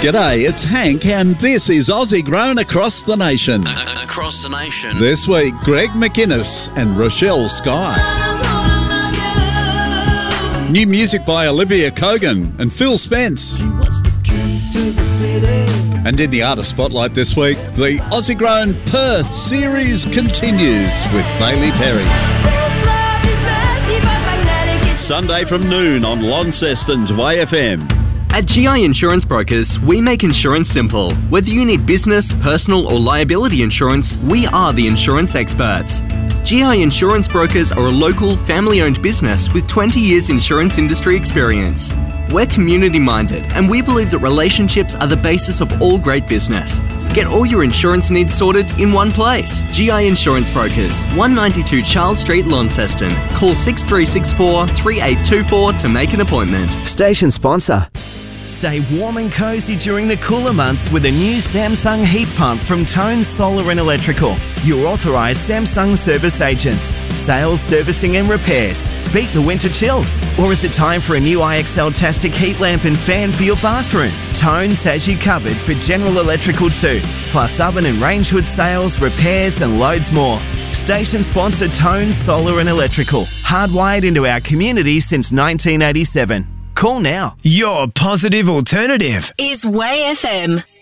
G'day, it's Hank, and this is Aussie Grown Across the Nation. Across the Nation. This week, Greg McInnes and Rochelle Skye. New music by Olivia Cogan and Phil Spence. And in the artist spotlight this week, the Aussie Grown Perth series continues with Bailey Perry. Sunday from noon on Launceston's Way FM. At GI Insurance Brokers, we make insurance simple. Whether you need business, personal or liability insurance, we are the insurance experts. GI Insurance Brokers are a local, family-owned business with 20 years insurance industry experience. We're community-minded and we believe that relationships are the basis of all great business. Get all your insurance needs sorted in one place. GI Insurance Brokers, 192 Charles Street, Launceston. Call 6364 3824 to make an appointment. Station sponsor. Stay warm and cozy during the cooler months with a new Samsung heat pump from Tone Solar and Electrical. Your authorised Samsung service agents. Sales, servicing and repairs. Beat the winter chills. Or is it time for a new IXL-tastic heat lamp and fan for your bathroom? Tones has you covered for general electrical too. Plus oven and range hood sales, repairs and loads more. Station sponsor Tone Solar and Electrical. Hardwired into our community since 1987. Call now. Your positive alternative is Way FM.